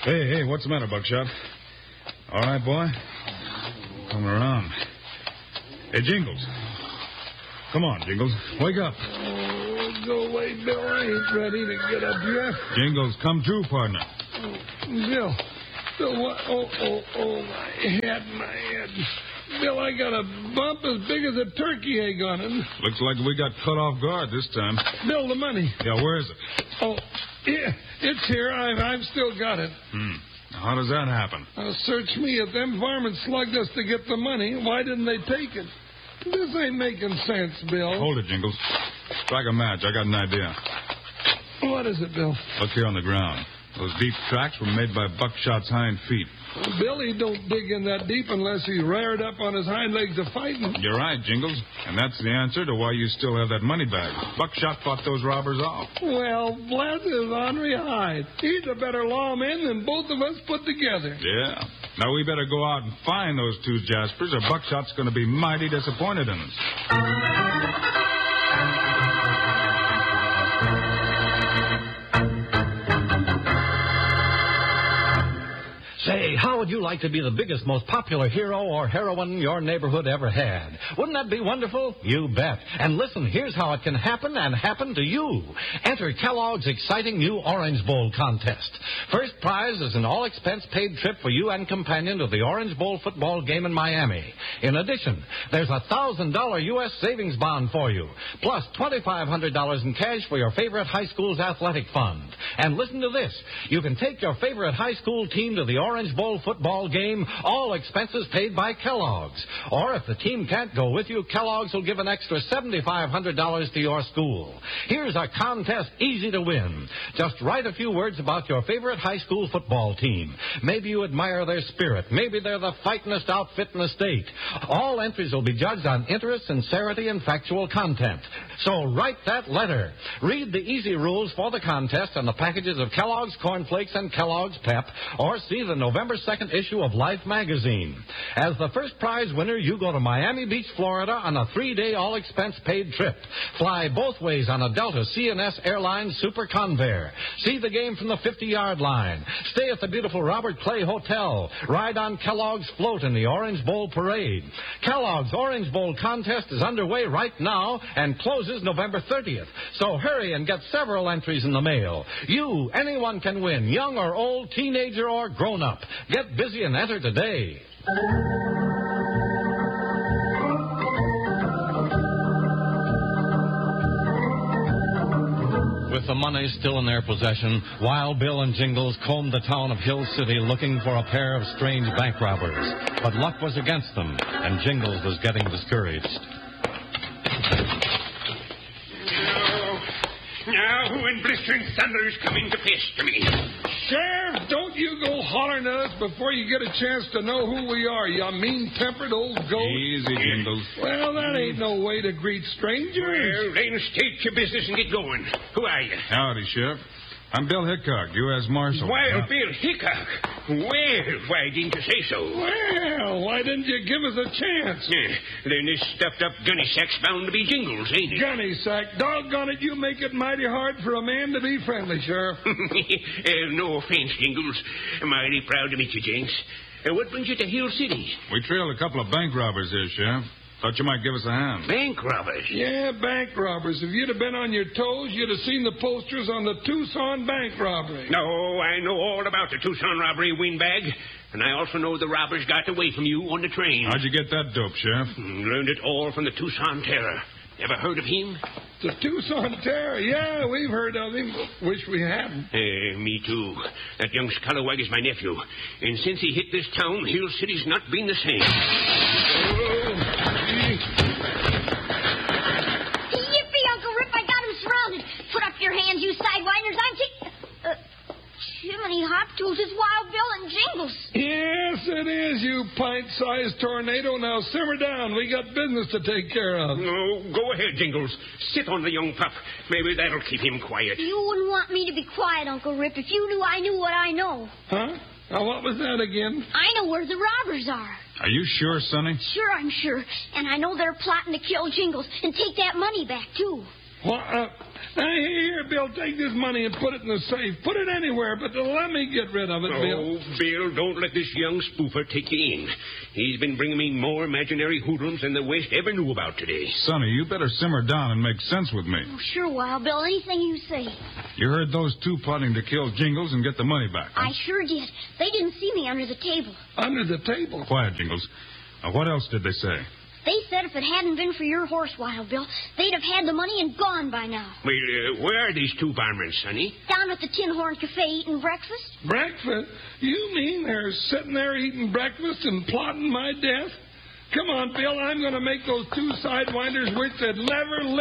Hey, what's the matter, Buckshot? All right, boy? Coming around. Hey, Jingles. Come on, Jingles. Wake up. Oh, go away, Bill. I ain't ready to get up yet. Jingles, come true, partner. Bill, what? Oh, my head. Bill, I got a bump as big as a turkey egg on it. Looks like we got caught off guard this time. Bill, the money. Yeah, where is it? Oh, yeah, it's here. I've still got it. How does that happen? Search me. If them varmints slugged us to get the money, why didn't they take it? This ain't making sense, Bill. Hold it, Jingles. Strike a match. I got an idea. What is it, Bill? Look here on the ground. Those deep tracks were made by Buckshot's hind feet. Bill, he don't dig in that deep unless he's reared up on his hind legs to fighting. You're right, Jingles. And that's the answer to why you still have that money bag. Buckshot fought those robbers off. Well, bless his ornery hide. He's a better lawman than both of us put together. Yeah. Now we better go out and find those two Jaspers, or Buckshot's going to be mighty disappointed in us. Say, how would you like to be the biggest, most popular hero or heroine your neighborhood ever had? Wouldn't that be wonderful? You bet. And listen, here's how it can happen and happen to you. Enter Kellogg's exciting new Orange Bowl contest. First prize is an all-expense-paid trip for you and companion to the Orange Bowl football game in Miami. In addition, there's a $1,000 U.S. savings bond for you, plus $2,500 in cash for your favorite high school's athletic fund. And listen to this. You can take your favorite high school team to the Orange Bowl football game, all expenses paid by Kellogg's. Or if the team can't go with you, Kellogg's will give an extra $7,500 to your school. Here's a contest easy to win. Just write a few words about your favorite high school football team. Maybe you admire their spirit. Maybe they're the fightingest outfit in the state. All entries will be judged on interest, sincerity, and factual content. So write that letter. Read the easy rules for the contest on the packages of Kellogg's Corn Flakes and Kellogg's Pep, or see the November 2nd issue of Life magazine. As the first prize winner, you go to Miami Beach, Florida on a 3-day all-expense-paid trip. Fly both ways on a Delta CNS Airlines Super Convair. See the game from the 50-yard line. Stay at the beautiful Robert Clay Hotel. Ride on Kellogg's float in the Orange Bowl parade. Kellogg's Orange Bowl contest is underway right now and closes November 30th. So hurry and get several entries in the mail. You, anyone can win, young or old, teenager or grown-up. Get busy and enter today. With the money still in their possession, Wild Bill and Jingles combed the town of Hill City looking for a pair of strange bank robbers. But luck was against them, and Jingles was getting discouraged. Now, who in blistering thunder is coming to pester me? Sheriff, don't you go hollering at us before you get a chance to know who we are, you mean-tempered old goat. Easy, Jingles. Well, that ain't no way to greet strangers. Well, then state your business and get going. Who are you? Howdy, Sheriff. I'm Bill Hickok, U.S. Marshal. Well, Bill Hickok. Well, why didn't you say so? Well, why didn't you give us a chance? Then this stuffed-up gunny sack's bound to be Jingles, ain't it? Gunny sack. Doggone it, you make it mighty hard for a man to be friendly, Sheriff. No offense, Jingles. Mighty proud to meet you, Jenks. What brings you to Hill City? We trailed a couple of bank robbers here, Sheriff. Thought you might give us a hand. Bank robbers? Yeah, bank robbers. If you'd have been on your toes, you'd have seen the posters on the Tucson bank robbery. No, I know all about the Tucson robbery, windbag. And I also know the robbers got away from you on the train. How'd you get that dope, Sheriff? Learned it all from the Tucson Terror. Ever heard of him? The Tucson Terror? Yeah, we've heard of him. Wish we hadn't. Me too. That young scalawag is my nephew. And since he hit this town, Hill City's not been the same. Yippee, Uncle Rip, I got him surrounded. Put up your hands, you sidewinders. Jiminy Hop Tools, it's Wild Bill and Jingles. Yes, it is, you pint-sized tornado. Now simmer down. We got business to take care of. No, go ahead, Jingles. Sit on the young pup. Maybe that'll keep him quiet. You wouldn't want me to be quiet, Uncle Rip, if you knew I knew what I know. Huh? Now, what was that again? I know where the robbers are. Are you sure, Sonny? Sure, I'm sure. And I know they're plotting to kill Jingles and take that money back, too. Now, here, Bill, take this money and put it in the safe. Put it anywhere, but let me get rid of it, Bill. Oh, Bill, don't let this young spoofer take you in. He's been bringing me more imaginary hoodlums than the West ever knew about today. Sonny, you better simmer down and make sense with me. Oh, sure, Wild Bill. Anything you say. You heard those two plotting to kill Jingles and get the money back, huh? I sure did. They didn't see me under the table. Under the table? Quiet, Jingles. What else did they say? They said if it hadn't been for your horse, Wild Bill, they'd have had the money and gone by now. Well, where are these two varmints, Sonny? Down at the Tin Horn Cafe eating breakfast. Breakfast? You mean they're sitting there eating breakfast and plotting my death? Come on, Bill, I'm going to make those two sidewinders wish they'd never